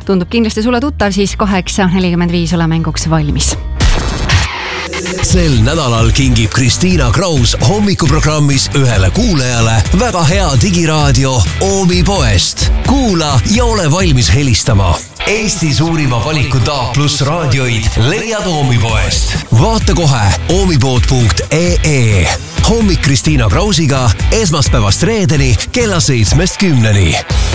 tundub kindlasti sulle tuttav, siis 8:45 ole mänguks valmis. Sel nädalal kingib Kristiina Kraus hommikuprogrammis ühele kuulajale väga hea digiraadio Oomi poest. Kuula ja ole valmis helistama. Eesti suurima valikud A+ raadioid leiad Oomi poest. Vaata kohe oomipood.ee. Hommik Kristiina Krausiga esmaspäevast reedeni kella 7-10.